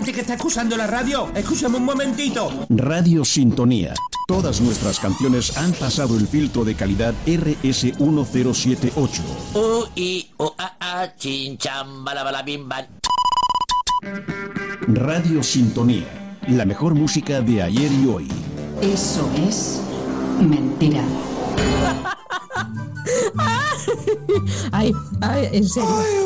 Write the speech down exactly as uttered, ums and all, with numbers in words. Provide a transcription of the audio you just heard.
gente que está escuchando la radio. Escúchame un momentito. Radio Sintonía. Todas nuestras canciones han pasado el filtro de calidad R S uno cero siete ocho. U, I, O, A, A, chin, cham, bala, bala, bim, bam. Radio Sintonía. La mejor música de ayer y hoy. Eso es mentira. Ay, ay, en serio.